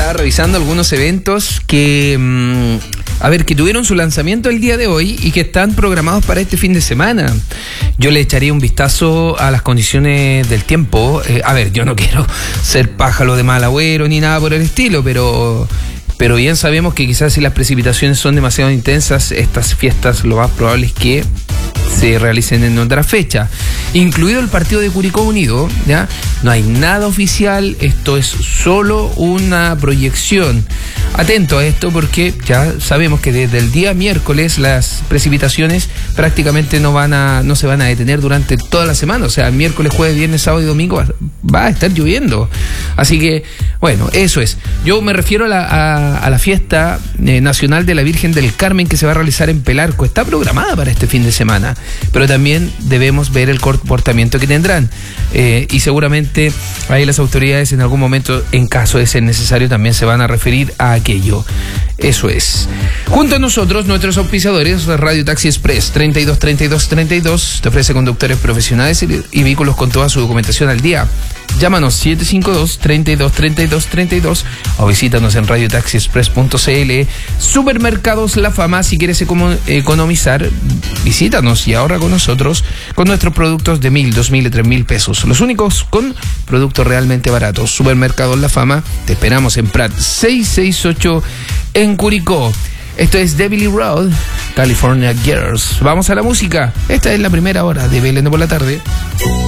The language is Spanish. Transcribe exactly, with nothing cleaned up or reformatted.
estaba revisando algunos eventos que, mmm, a ver, que tuvieron su lanzamiento el día de hoy y que están programados para este fin de semana. Yo le echaría un vistazo a las condiciones del tiempo. Eh, a ver, yo no quiero ser pájaro de mal agüero ni nada por el estilo, pero... Pero bien sabemos que quizás si las precipitaciones son demasiado intensas, estas fiestas lo más probable es que se realicen en otra fecha, incluido el partido de Curicó Unido, ¿ya? No hay nada oficial, esto es solo una proyección. Atento a esto porque ya sabemos que desde el día miércoles las precipitaciones prácticamente no van a no se van a detener durante toda la semana, o sea, miércoles, jueves, viernes, sábado y domingo va, va a estar lloviendo. Así que, bueno, eso es. Yo me refiero a la, a, a la fiesta eh, nacional de la Virgen del Carmen que se va a realizar en Pelarco. Está programada para este fin de semana, pero también debemos ver el comportamiento que tendrán. Eh, y seguramente ahí las autoridades en algún momento, en caso de ser necesario, también se van a referir a aquello. Eso es. Junto a nosotros, nuestros auspiciadores, Radio Taxi Express treinta y dos treinta y dos treinta y dos, te ofrece conductores profesionales y, y vehículos con toda su documentación al día. Llámanos siete cinco dos, treinta y dos treinta y dos treinta y dos o visítanos en radio taxi express punto c l. Supermercados La Fama, si quieres economizar, visítanos y ahorra con nosotros con nuestros productos de mil, dos mil y tres mil pesos. Los únicos con productos realmente baratos. Supermercados La Fama, te esperamos en Prat seiscientos sesenta y ocho en Curicó. Esto es Devilly Road, California Girls. Vamos a la música. Esta es la primera hora de Belén por la tarde.